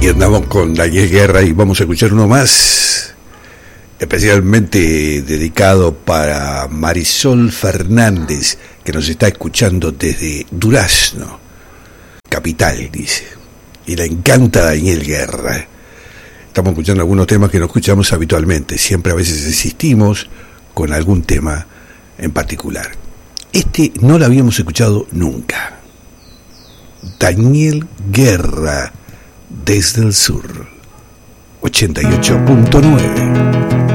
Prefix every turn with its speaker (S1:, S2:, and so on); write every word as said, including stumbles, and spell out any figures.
S1: Y andamos con Daniel Guerra y vamos a escuchar uno más, especialmente dedicado para Marisol Fernández, que nos está escuchando desde Durazno, capital, dice. Y le encanta Daniel Guerra. Estamos escuchando algunos temas que no escuchamos habitualmente. Siempre a veces insistimos con algún tema en particular. Este no lo habíamos escuchado nunca. Daniel Guerra, desde el sur, ochenta y ocho punto nueve.